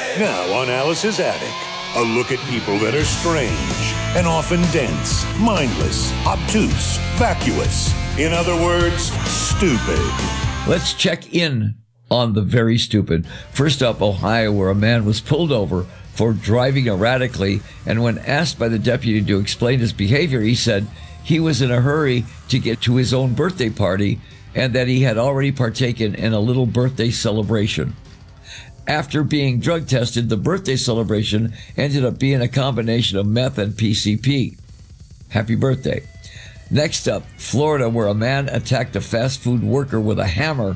Now on Alice's Attic, a look at people that are strange and often dense, mindless, obtuse, vacuous. In other words, stupid. Let's check in on the very stupid. First up, Ohio, where a man was pulled over for driving erratically, and when asked by the deputy to explain his behavior, he said he was in a hurry to get to his own birthday party and that he had already partaken in a little birthday celebration. After being drug tested, the birthday celebration ended up being a combination of meth and PCP. Happy birthday. Next up, Florida, where a man attacked a fast food worker with a hammer